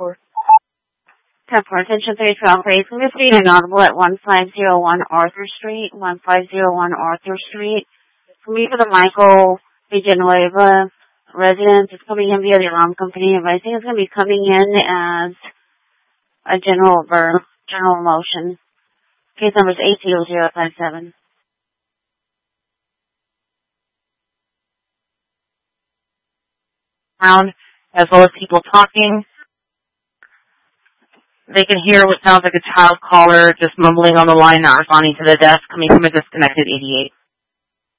10-4, attention 312, please. Can you speed inaudible at 1501 Arthur Street, 1501 Arthur Street. Can we for the Michael Villanueva residence? It's coming in via the alarm company, but I think it's going to be coming in as a general motion. Case number is AC0057. Sound, as well as people talking. They can hear what sounds like a child caller just mumbling on the line, not responding to the desk, coming from a disconnected 88.